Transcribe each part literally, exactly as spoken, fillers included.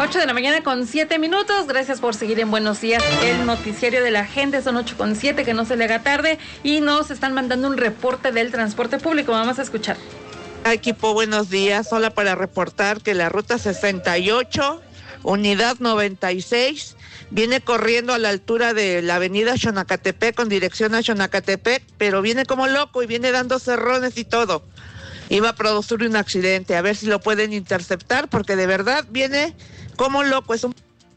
ocho de la mañana con siete minutos. Gracias por seguir en Buenos Días, el noticiario de la gente. Son ocho con siete, que no se le haga tarde. Y nos están mandando un reporte del transporte público. Vamos a escuchar. Equipo, buenos días. Hola, para reportar que la ruta sesenta y ocho, unidad noventa y seis, viene corriendo a la altura de la avenida Xonacatepec con dirección a Xonacatepec, pero viene como loco y viene dando cerrones y todo. Iba a producir un accidente, a ver si lo pueden interceptar, porque de verdad viene como loco. Es un...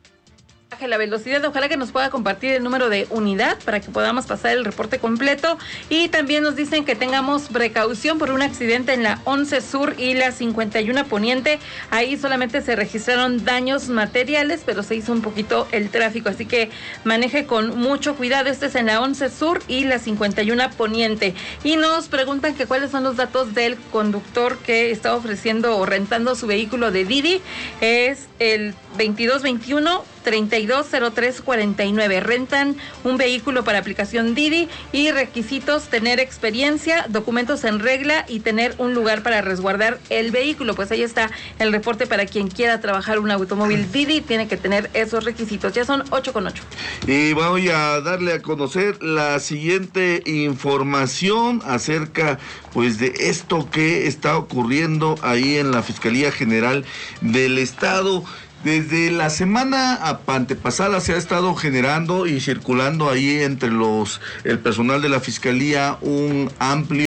la velocidad, ojalá que nos pueda compartir el número de unidad para que podamos pasar el reporte completo. Y también nos dicen que tengamos precaución por un accidente en la once Sur y la cincuenta y uno Poniente. Ahí solamente se registraron daños materiales, pero se hizo un poquito el tráfico, así que maneje con mucho cuidado. Este es en la once Sur y la cincuenta y uno Poniente. Y nos preguntan que cuáles son los datos del conductor que está ofreciendo o rentando su vehículo de Didi. Es el veintidós veintiuno treinta y dos cero tres cuarenta y nueve. Rentan un vehículo para aplicación Didi y requisitos: tener experiencia, documentos en regla y tener un lugar para resguardar el vehículo. Pues ahí está el reporte para quien quiera trabajar un automóvil Didi, tiene que tener esos requisitos. Ya son ocho con ocho. Y voy a darle a conocer la siguiente información acerca pues de esto que está ocurriendo ahí en la Fiscalía General del Estado. Desde la semana antepasada se ha estado generando y circulando ahí entre los el personal de la Fiscalía un amplio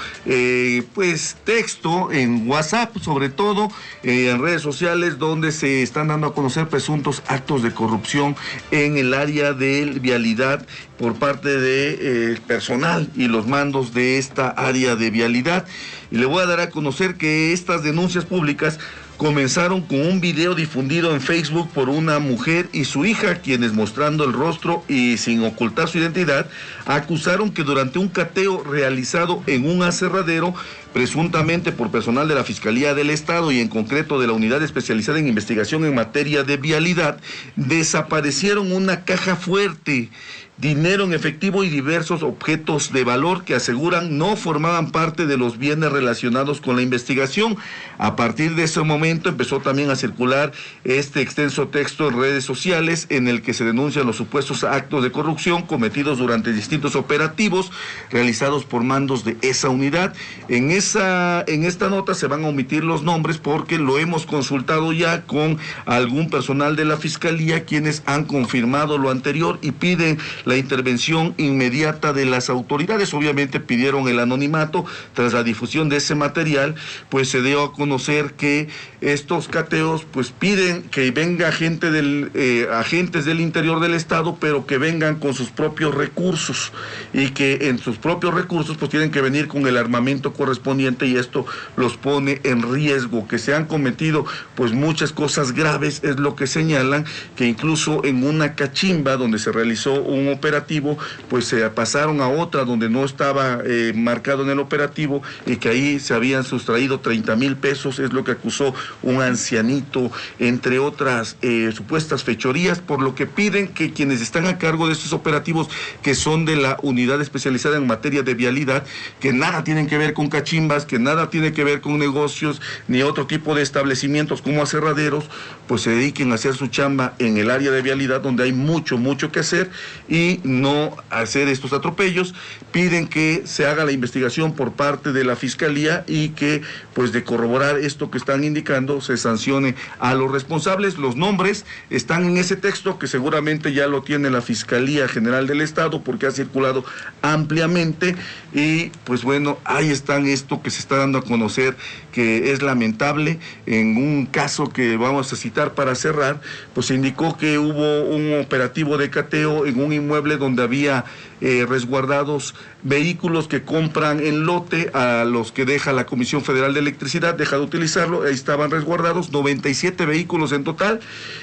eh, pues texto en WhatsApp, sobre todo eh, en redes sociales, donde se están dando a conocer presuntos actos de corrupción en el área de vialidad por parte de eh, personal y los mandos de esta área de vialidad. Y le voy a dar a conocer que estas denuncias públicas comenzaron con un video difundido en Facebook por una mujer y su hija, quienes, mostrando el rostro y sin ocultar su identidad, acusaron que durante un cateo realizado en un aserradero, presuntamente por personal de la Fiscalía del Estado y en concreto de la Unidad Especializada en Investigación en Materia de Vialidad, desaparecieron una caja fuerte, dinero en efectivo y diversos objetos de valor que aseguran no formaban parte de los bienes relacionados con la investigación. A partir de ese momento empezó también a circular este extenso texto en redes sociales en el que se denuncian los supuestos actos de corrupción cometidos durante distintos operativos realizados por mandos de esa unidad. En esa, en esta nota se van a omitir los nombres porque lo hemos consultado ya con algún personal de la Fiscalía, quienes han confirmado lo anterior y piden la intervención inmediata de las autoridades. Obviamente pidieron el anonimato. Tras la difusión de ese material, pues se dio a conocer que estos cateos pues piden que venga gente del, eh, agentes del interior del Estado, pero que vengan con sus propios recursos, y que en sus propios recursos pues tienen que venir con el armamento correspondiente, y esto los pone en riesgo. Que se han cometido pues muchas cosas graves, es lo que señalan, que incluso en una cachimba donde se realizó un operativo, pues se pasaron a otra donde no estaba eh, marcado en el operativo, y que ahí se habían sustraído treinta mil pesos, es lo que acusó un ancianito, entre otras eh, supuestas fechorías, por lo que piden que quienes están a cargo de estos operativos, que son de la Unidad Especializada en Materia de Vialidad, que nada tienen que ver con cachimbas, que nada tiene que ver con negocios, ni otro tipo de establecimientos como aserraderos, pues se dediquen a hacer su chamba en el área de vialidad, donde hay mucho, mucho que hacer, y no hacer estos atropellos. Piden que se haga la investigación por parte de la Fiscalía y que, pues de corroborar esto que están indicando, se sancione a los responsables. Los nombres están en ese texto, que seguramente ya lo tiene la Fiscalía General del Estado porque ha circulado ampliamente, y pues bueno, ahí están, esto que se está dando a conocer, que es lamentable. En un caso que vamos a citar para cerrar, pues se indicó que hubo un operativo de cateo en un inmueble donde había eh, resguardados vehículos que compran en lote a los que deja la Comisión Federal de Electricidad, deja de utilizarlo. Ahí estaban resguardados noventa y siete vehículos en total,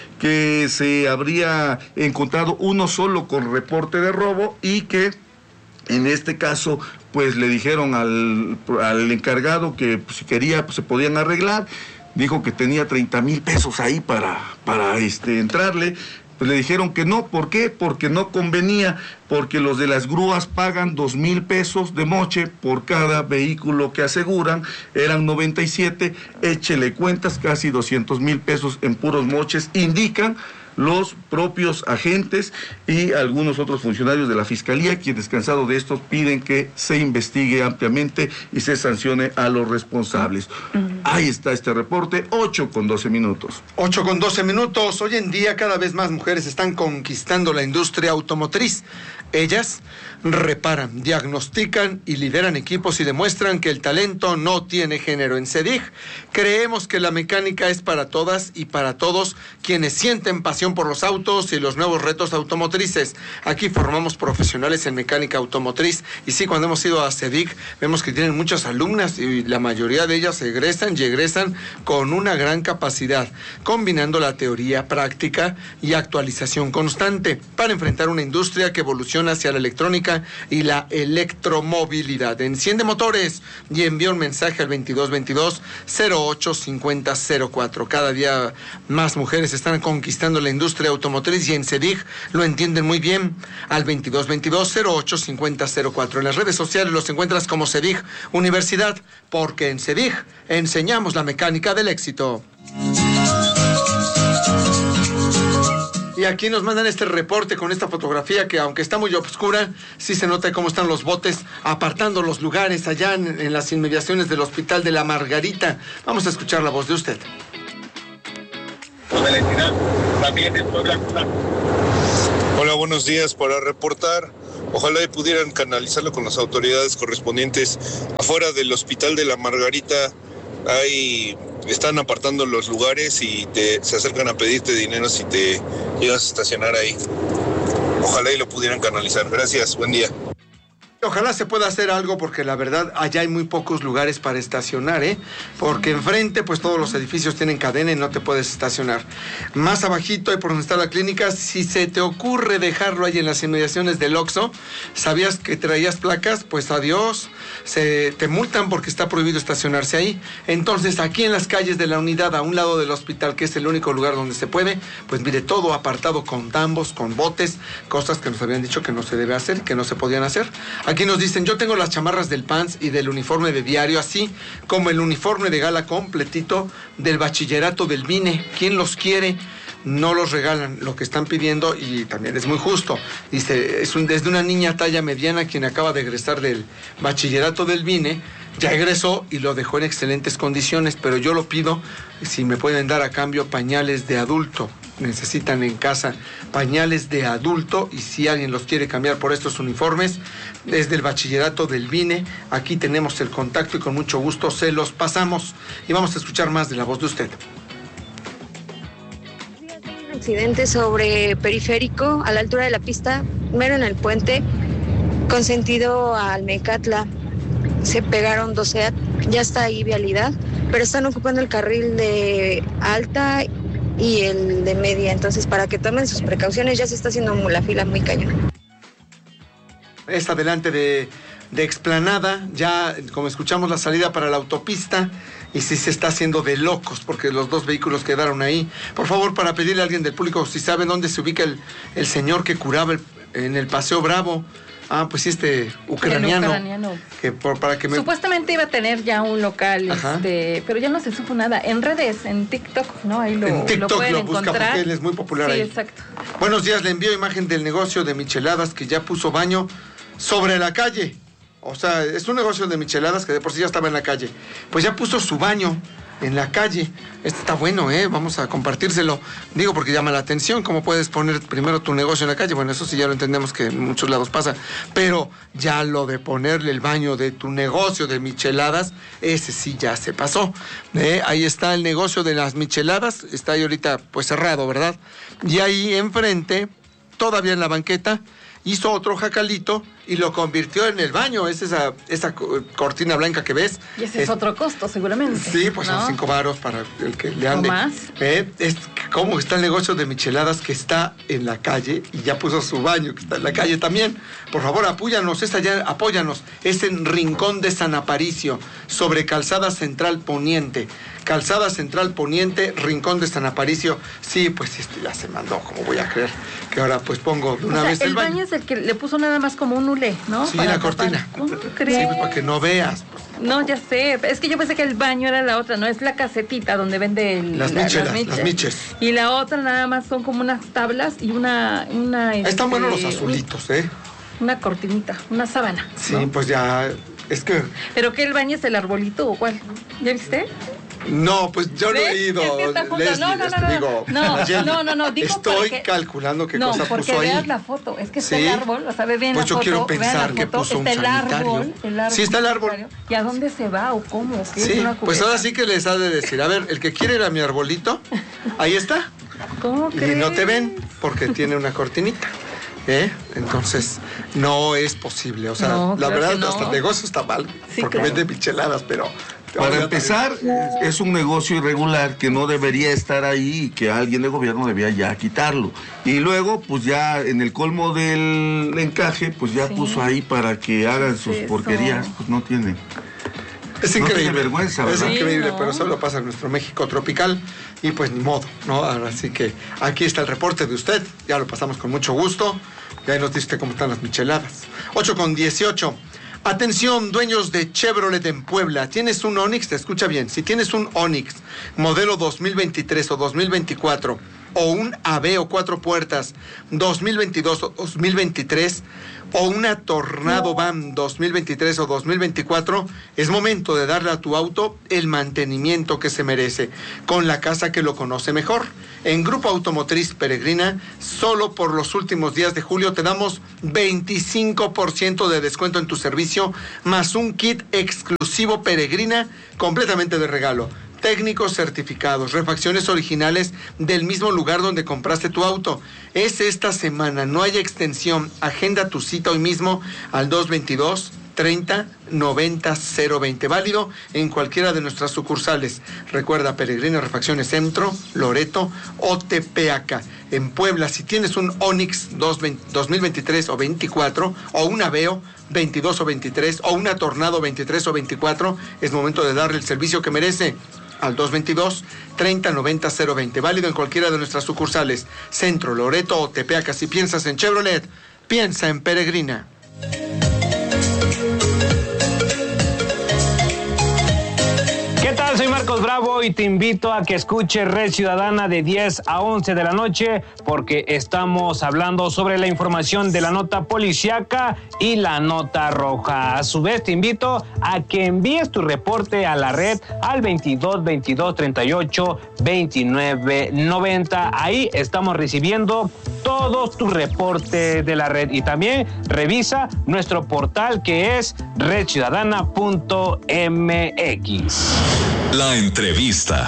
que se habría encontrado uno solo con reporte de robo, y que en este caso pues le dijeron al, al encargado que pues, si quería pues se podían arreglar. Dijo que tenía treinta mil pesos ahí para, para este, entrarle. Pues le dijeron que no. ¿Por qué? Porque no convenía, porque los de las grúas pagan dos mil pesos de moche por cada vehículo que aseguran, eran noventa y siete, échele cuentas, casi doscientos mil pesos en puros moches, indican los propios agentes y algunos otros funcionarios de la Fiscalía, quienes cansados de esto piden que se investigue ampliamente y se sancione a los responsables. Uh-huh. Ahí está este reporte, ocho con doce minutos. ocho con doce minutos. Hoy en día cada vez más mujeres están conquistando la industria automotriz. Ellas reparan, diagnostican y lideran equipos y demuestran que el talento no tiene género. En CEDIG creemos que la mecánica es para todas y para todos quienes sienten pasión por los autos y los nuevos retos automotrices. Aquí formamos profesionales en mecánica automotriz y sí, cuando hemos ido a CEDIG vemos que tienen muchas alumnas y la mayoría de ellas egresan y egresan con una gran capacidad, combinando la teoría práctica y actualización constante para enfrentar una industria que evoluciona hacia la electrónica y la electromovilidad. Enciende motores y envía un mensaje al veintidós veintidós cero ocho cincuenta cero cuatro. Cada día más mujeres están conquistando la industria automotriz y en CEDIG lo entienden muy bien. Al veintidós veintidós cero ocho cincuenta cero cuatro. En las redes sociales los encuentras como CEDIG Universidad, porque en CEDIG enseñamos la mecánica del éxito. Y aquí nos mandan este reporte con esta fotografía que, aunque está muy oscura, sí se nota cómo están los botes apartando los lugares allá en, en las inmediaciones del Hospital de la Margarita. Vamos a escuchar la voz de usted. De la entidad, también en Puebla. Hola, buenos días. Para reportar, ojalá pudieran canalizarlo con las autoridades correspondientes. Afuera del Hospital de la Margarita hay... están apartando los lugares y te, se acercan a pedirte dinero si te llegas a estacionar ahí. Ojalá y lo pudieran canalizar. Gracias, buen día. Ojalá se pueda hacer algo porque la verdad allá hay muy pocos lugares para estacionar, ¿eh? Porque enfrente pues todos los edificios tienen cadena y no te puedes estacionar. Más abajito, ahí por donde está la clínica, si se te ocurre dejarlo ahí en las inmediaciones del Oxxo, ¿sabías que traías placas? Pues adiós, se te multan porque está prohibido estacionarse ahí. Entonces aquí en las calles de la unidad, a un lado del hospital, que es el único lugar donde se puede, pues mire, todo apartado con tambos, con botes, cosas que nos habían dicho que no se debe hacer, que no se podían hacer. Aquí nos dicen, yo tengo las chamarras del P A N S y del uniforme de diario, así como el uniforme de gala completito del bachillerato del B I N E. ¿Quién los quiere? No los regalan, lo que están pidiendo, y también es muy justo. Dice, es un, desde una niña talla mediana quien acaba de egresar del bachillerato del B I N E, ya egresó y lo dejó en excelentes condiciones, pero yo lo pido, si me pueden dar a cambio pañales de adulto. Necesitan en casa pañales de adulto y si alguien los quiere cambiar por estos uniformes, desde el bachillerato del B I N E, aquí tenemos el contacto y con mucho gusto se los pasamos. Y vamos a escuchar más de la voz de usted. Un accidente sobre Periférico, a la altura de la pista, mero en el puente, con sentido al Mecatla. Se pegaron dos SEAT, ya está ahí vialidad, pero están ocupando el carril de alta y el de media, entonces para que tomen sus precauciones, ya se está haciendo la fila muy cañón. Es adelante de, de Explanada, ya como escuchamos la salida para la autopista, y sí se está haciendo de locos porque los dos vehículos quedaron ahí. Por favor, para pedirle a alguien del público si sabe dónde se ubica el, el señor que curaba el, en el Paseo Bravo. Ah, pues sí, este ucraniano. ucraniano. Que por, para que me... Supuestamente iba a tener ya un local, este, pero ya no se supo nada. En redes, en TikTok, ¿no? Ahí lo, en TikTok lo pueden lo encontrar. busca porque él es muy popular sí, ahí. Exacto. Buenos días, le envío imagen del negocio de micheladas que ya puso baño sobre la calle. O sea, es un negocio de micheladas que de por sí ya estaba en la calle. Pues ya puso su baño en la calle. Este está bueno, ¿eh? Vamos a compartírselo. Digo, porque llama la atención. ¿Cómo puedes poner primero tu negocio en la calle? Bueno, eso sí ya lo entendemos que en muchos lados pasa. Pero ya lo de ponerle el baño de tu negocio de micheladas, ese sí ya se pasó. ¿Eh? Ahí está el negocio de las micheladas. Está ahí ahorita pues cerrado, ¿verdad? Y ahí enfrente, todavía en la banqueta, hizo otro jacalito y lo convirtió en el baño. Es esa, esa cortina blanca que ves. Y ese es, es otro costo, seguramente. Sí, pues ¿no? Son cinco varos para el que le ande. ¿O más? Eh, es cómo está el negocio de micheladas que está en la calle y ya puso su baño que está en la calle también. Por favor, apóyanos, esta ya, apóyanos. Es en Rincón de San Aparicio, sobre Calzada Central Poniente. Calzada Central Poniente, Rincón de San Aparicio. Sí, pues esto ya se mandó, como voy a creer que ahora pues pongo de una o sea, vez el, el baño. El baño es el que le puso nada más como un hule, ¿no? Sí, para la cortina. ¿Cómo crees? Sí, pues para que no veas. No, ya sé. Es que yo pensé que el baño era la otra, ¿no? Es la casetita donde vende el, las, la, michelas, las miches. las miches. Y la otra nada más son como unas tablas y una... una Ahí están este, buenos los azulitos, ¿eh? Una cortinita, una sábana. Sí, ¿no? pues ya... Es que... ¿Pero qué, el baño es el arbolito o cuál? ¿Ya viste? No, pues yo no he ido. Es que está junto. Leslie, no, no, este, no, digo, no, Nayeli, no, no, no, digo estoy porque, calculando qué no, cosa puso ahí. No, porque veas la foto, es que está ¿Sí? el árbol, o sea, ve bien pues la yo foto, quiero vean pensar la que foto, puso un está el sanitario. árbol, el árbol. Sí, está el árbol. ¿Y a dónde se va o cómo? ¿Qué Sí, es una pues ahora sí que les ha de decir, a ver, el que quiere ir a mi arbolito, ahí está. ¿Cómo crees? Y no te ven porque tiene una cortinita. ¿Eh? Entonces, no es posible. O sea, no, la verdad, no. hasta el negocio está mal, sí, porque claro. vende micheladas, pero... Para empezar, es un negocio irregular que no debería estar ahí y que alguien de gobierno debía ya quitarlo. Y luego, pues ya en el colmo del encaje, pues ya sí. puso ahí para que hagan sus sí, porquerías, pues no tienen. Es increíble, no tiene vergüenza, ¿verdad? Es increíble, sí, ¿no? pero solo pasa en nuestro México tropical y pues ni modo, ¿no? Así que aquí está el reporte de usted, ya lo pasamos con mucho gusto, ya nos diste cómo están las micheladas. ocho con dieciocho. Atención, dueños de Chevrolet en Puebla. ¿Tienes un Onix? Te escucha bien. Si tienes un Onix modelo dos mil veintitrés o dos mil veinticuatro o un Aveo cuatro puertas dos mil veintidós o dos mil veintitrés o una Tornado Van dos mil veintitrés o dos mil veinticuatro, es momento de darle a tu auto el mantenimiento que se merece, con la casa que lo conoce mejor. En Grupo Automotriz Peregrina, solo por los últimos días de julio te damos veinticinco por ciento de descuento en tu servicio, más un kit exclusivo Peregrina completamente de regalo. Técnicos certificados, refacciones originales del mismo lugar donde compraste tu auto. Es esta semana, no hay extensión. Agenda tu cita hoy mismo al dos veintidós, treinta, noventa, cero veinte. Válido en cualquiera de nuestras sucursales. Recuerda, Peregrina Refacciones Centro, Loreto o Tepeaca. En Puebla, si tienes un Onix dos mil veintitrés o veinticuatro o un Aveo veintidós o veintitrés o una Tornado veintitrés o veinticuatro, es momento de darle el servicio que merece. Al dos veintidós, treinta, noventa, cero veinte. Válido en cualquiera de nuestras sucursales. Centro, Loreto o Tepeaca. Si piensas en Chevrolet, piensa en Peregrina. ¿Qué tal? Soy Marcos Bravo y te invito a que escuches Red Ciudadana de diez a once de la noche, porque estamos hablando sobre la información de la nota policíaca y la nota roja. A su vez, te invito a que envíes tu reporte a la red al veintidós, veintidós, treinta y ocho, veintinueve, noventa. Ahí estamos recibiendo todos tus reportes de la red, y también revisa nuestro portal que es red ciudadana punto m x. La entrevista.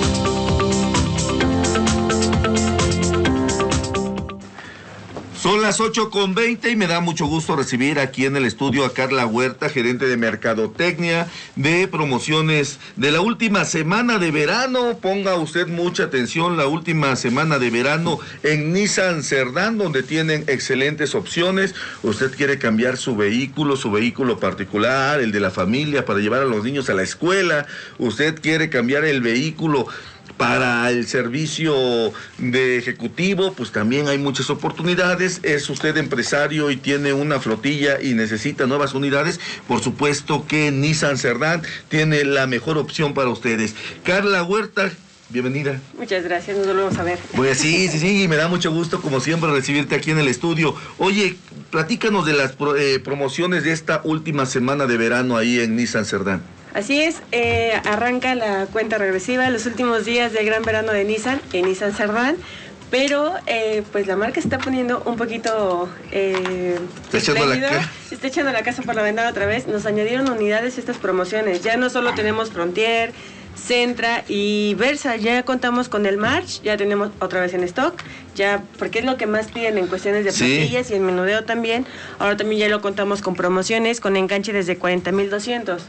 Son las ocho con veinte y me da mucho gusto recibir aquí en el estudio a Carla Huerta, gerente de Mercadotecnia de Promociones de la última semana de verano. Ponga usted mucha atención, la última semana de verano en Nissan Cerdán, donde tienen excelentes opciones. Usted quiere cambiar su vehículo, su vehículo particular, el de la familia, para llevar a los niños a la escuela. Usted quiere cambiar el vehículo para el servicio de ejecutivo, pues también hay muchas oportunidades. Es usted empresario y tiene una flotilla y necesita nuevas unidades, por supuesto que Nissan Cerdán tiene la mejor opción para ustedes. Carla Huerta, bienvenida. Muchas gracias, nos volvemos a ver. Pues sí, sí, sí, me da mucho gusto como siempre recibirte aquí en el estudio. Oye, platícanos de las eh, promociones de esta última semana de verano ahí en Nissan Cerdán. Así es, eh, arranca la cuenta regresiva, los últimos días del gran verano de Nissan, en Nissan Cerdán, pero eh, pues la marca se está poniendo un poquito eh, está echando la ca- está echando la casa por la ventana otra vez. Nos añadieron unidades a estas promociones, ya no solo tenemos Frontier, Sentra y Versa, ya contamos con el March, ya tenemos otra vez en stock, ya porque es lo que más piden en cuestiones de flotillas sí. Y en menudeo también. Ahora también ya lo contamos con promociones, con enganche desde cuarenta mil doscientos.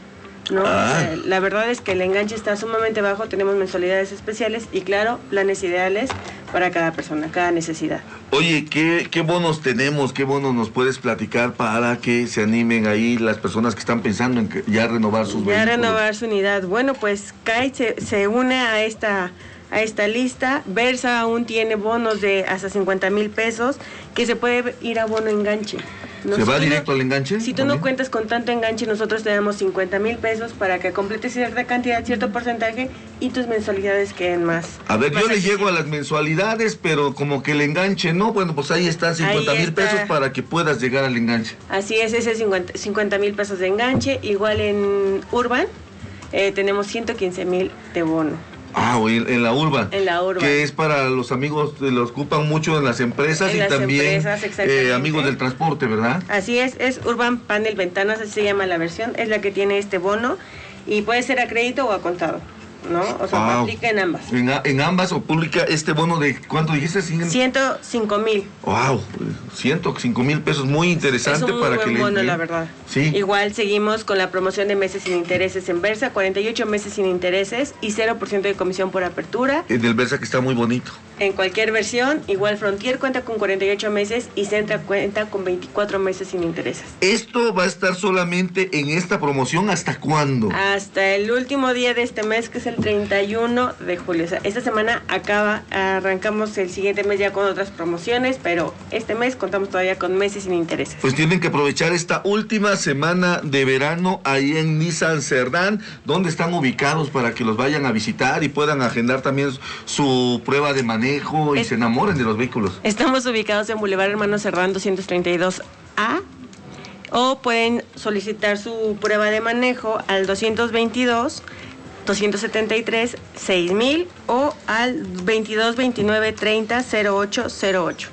¿no? Ah. O sea, la verdad es que el enganche está sumamente bajo, tenemos mensualidades especiales y claro, planes ideales para cada persona, cada necesidad. Oye, ¿qué, qué bonos tenemos? ¿Qué bonos nos puedes platicar para que se animen ahí las personas que están pensando en que ya renovar sus Ya vehículos? renovar su unidad. Bueno, pues C A I se, se une a esta a esta lista. Versa aún tiene bonos de hasta cincuenta mil pesos que se puede ir a bono enganche. ¿No? ¿Se Si va tú no- directo al enganche? Si tú también? no cuentas con tanto enganche, nosotros te damos cincuenta mil pesos para que completes cierta cantidad, cierto porcentaje y tus mensualidades queden más. A ver, más yo le accesibles. llego a las mensualidades, pero como que el enganche no, bueno, pues ahí están cincuenta mil está. pesos para que puedas llegar al enganche. Así es, ese cincuenta mil pesos de enganche. Igual en Urban eh, tenemos ciento quince mil de bono. Ah, o en, en la Urban. En la Urban. Que es para los amigos, eh, los ocupan mucho en las empresas En y las también empresas, exactamente. eh, amigos del transporte, ¿verdad? Así es, es Urban Panel Ventanas, así se llama la versión, es la que tiene este bono y puede ser a crédito o a contado, ¿no? O sea, Wow. aplica en ambas. En, a- en ambas o publica este bono de, ¿cuánto dijiste? Cien- ciento cinco mil. Wow, ciento cinco mil pesos, muy Es interesante un muy para buen que le bono, entre. la verdad. Sí. Igual seguimos con la promoción de meses sin intereses en Versa, cuarenta y ocho meses sin intereses y cero por ciento de comisión por apertura. En el Versa que está muy bonito. En cualquier versión, igual Frontier cuenta con cuarenta y ocho meses y Centra cuenta con veinticuatro meses sin intereses. ¿Esto va a estar solamente en esta promoción hasta cuándo? Hasta el último día de este mes, que es el treinta y uno de julio. O sea, esta semana acaba, arrancamos el siguiente mes ya con otras promociones, pero este mes contamos todavía con meses sin intereses. Pues tienen que aprovechar esta última semana de verano ahí en Nissan Cerdán, donde están ubicados para que los vayan a visitar y puedan agendar también su prueba de manejo y Es- se enamoren de los vehículos. Estamos ubicados en Boulevard Hermano Cerdán doscientos treinta y dos A o pueden solicitar su prueba de manejo al doscientos veintidós, doscientos setenta y tres, seis mil o al veintidós veintinueve treinta cero ocho cero ocho.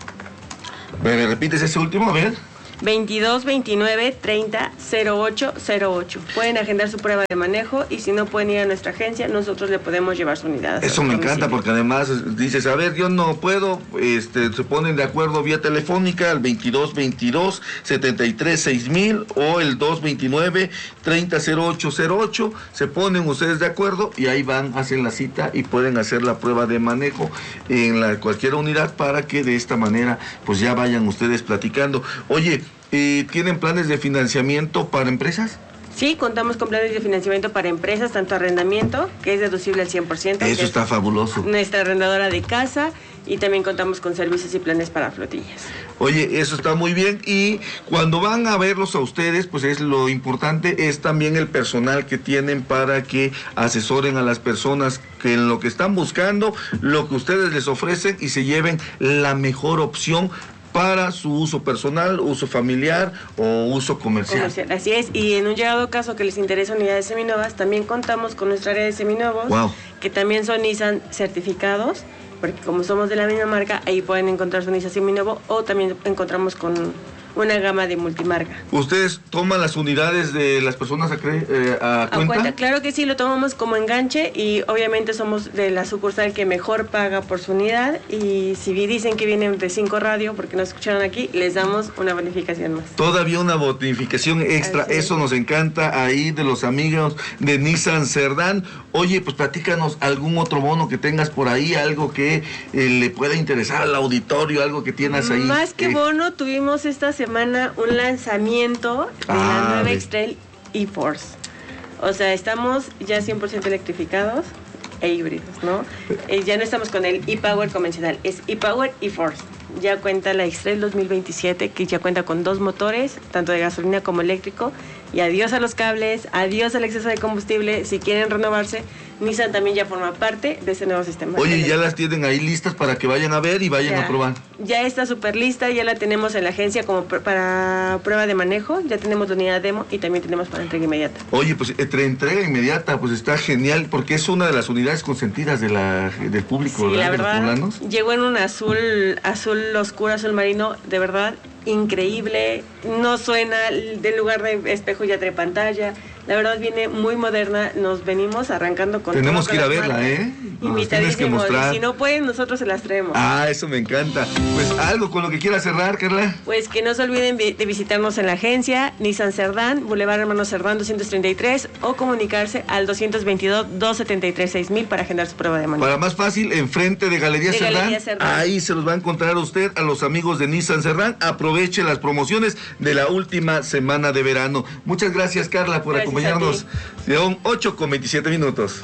¿Me repites ese último? A ver. veintidós veintinueve treinta cero ocho cero ocho. Pueden agendar su prueba de manejo y si no pueden ir a nuestra agencia, nosotros le podemos llevar su unidad. a su Eso me encanta domicilio. porque además eh, dices, a ver, yo no puedo, este, se ponen de acuerdo vía telefónica al veintidós veintidós setenta y tres seis mil o el dos veintinueve treinta cero ocho cero ocho, se ponen ustedes de acuerdo y ahí van, hacen la cita y pueden hacer la prueba de manejo en la cualquier unidad para que de esta manera pues ya vayan ustedes platicando. Oye, eh, ¿tienen planes de financiamiento para empresas? Sí, contamos con planes de financiamiento para empresas, tanto arrendamiento, que es deducible al cien por ciento. que Eso es está fabuloso. Nuestra arrendadora de casa, y también contamos con servicios y planes para flotillas. Oye, eso está muy bien y cuando van a verlos a ustedes, pues es lo importante es también el personal que tienen para que asesoren a las personas que en lo que están buscando, lo que ustedes les ofrecen y se lleven la mejor opción para su uso personal, uso familiar o uso comercial. Comercial, así es, y en un llegado caso que les interesa unidades seminuevas, también contamos con nuestra área de seminuevos, Wow. que también son Nissan certificados, porque como somos de la misma marca, ahí pueden encontrar su Nissan seminuevo o también encontramos con una gama de multimarca. ¿Ustedes toman las unidades de las personas a, cre- eh, a A cuenta? cuenta, claro que sí, lo tomamos como enganche y obviamente somos de la sucursal que mejor paga por su unidad y si dicen que vienen de cinco radio porque nos escucharon aquí, les damos una bonificación más. Todavía una bonificación extra, Así es. eso nos encanta ahí de los amigos de Nissan Cerdán. Oye, pues platícanos algún otro bono que tengas por ahí, algo que eh, le pueda interesar al auditorio, algo que tienes ahí. Más que eh, bono, tuvimos esta semana un lanzamiento de Ah, la nueva ve. X-Trail eForce. O sea, estamos ya cien por ciento electrificados e híbridos, ¿no? Eh, ya no estamos con el ePower convencional, es ePower eForce. Ya cuenta la X-Trail dos mil veintisiete, que ya cuenta con dos motores, tanto de gasolina como eléctrico. Y adiós a los cables, adiós al exceso de combustible. Si quieren renovarse, Nissan también ya forma parte de ese nuevo sistema. Oye, ya las tienen ahí listas para que vayan a ver y vayan Ya. a probar. Ya está súper lista, ya la tenemos en la agencia como pr- para prueba de manejo, ya tenemos la unidad demo y también tenemos para entrega inmediata. Oye, pues entre entrega inmediata, pues está genial porque es una de las unidades consentidas de la, del público, Sí, ¿verdad? la De los verdad, poblanos. llegó en un azul, azul oscuro, azul marino, de verdad increíble, no suena, del lugar de espejo ya trae pantalla, La verdad viene muy moderna, nos venimos arrancando con... Tenemos que ir a verla, marcas. ¿eh? Nos las tienes que Invitadísimos, mostrar. y si no pueden, nosotros se las traemos. Ah, eso me encanta. Pues algo con lo que quieras cerrar, Carla. Pues que no se olviden vi- de visitarnos en la agencia Nissan Cerdán, Boulevard Hermano Cerdán doscientos treinta y tres, o comunicarse al doscientos veintidós, doscientos setenta y tres, seis mil para agendar su prueba de manejo. Para más fácil, enfrente de Galería De Cerdán. Galería Cerdán. Ahí se los va a encontrar a usted, a los amigos de Nissan Cerdán. Aproveche las promociones de la última semana de verano. Muchas gracias, Carla, por Gracias acompañarnos. Son ocho con veintisiete minutos.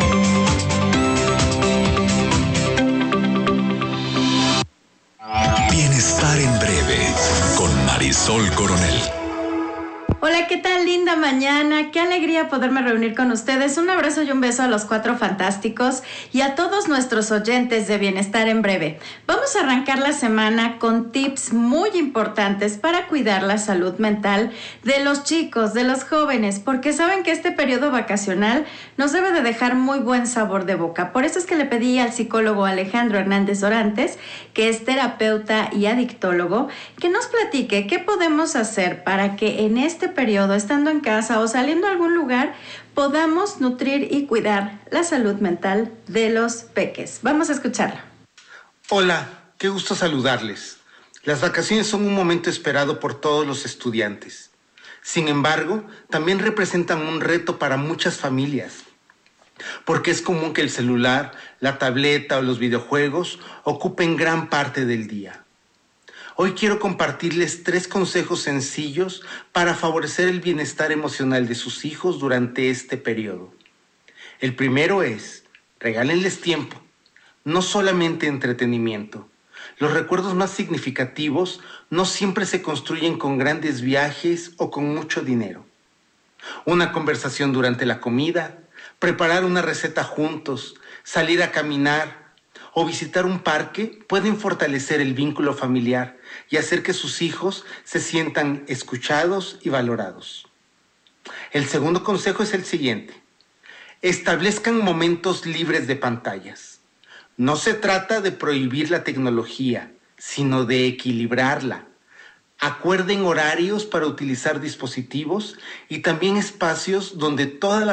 Bienestar en breve con Marisol Coronel. Hola, ¿qué tal? Linda mañana. Qué alegría poderme reunir con ustedes. Un abrazo y un beso a los cuatro fantásticos y a todos nuestros oyentes de Bienestar en Breve. Vamos a arrancar la semana con tips muy importantes para cuidar la salud mental de los chicos, de los jóvenes, porque saben que este periodo vacacional nos debe de dejar muy buen sabor de boca. Por eso es que le pedí al psicólogo Alejandro Hernández Orantes, que es terapeuta y adictólogo, que nos platique qué podemos hacer para que en este periodo, estando en casa o saliendo a algún lugar, podamos nutrir y cuidar la salud mental de los peques. Vamos a escucharlo. Hola, qué gusto saludarles. Las vacaciones son un momento esperado por todos los estudiantes. Sin embargo, también representan un reto para muchas familias, porque es común que el celular, la tableta o los videojuegos ocupen gran parte del día. Hoy quiero compartirles tres consejos sencillos para favorecer el bienestar emocional de sus hijos durante este periodo. El primero es, regálenles tiempo, no solamente entretenimiento. Los recuerdos más significativos no siempre se construyen con grandes viajes o con mucho dinero. Una conversación durante la comida, preparar una receta juntos, salir a caminar o visitar un parque pueden fortalecer el vínculo familiar y hacer que sus hijos se sientan escuchados y valorados. El segundo consejo es el siguiente. Establezcan momentos libres de pantallas. No se trata de prohibir la tecnología, sino de equilibrarla. Acuerden horarios para utilizar dispositivos y también espacios donde toda la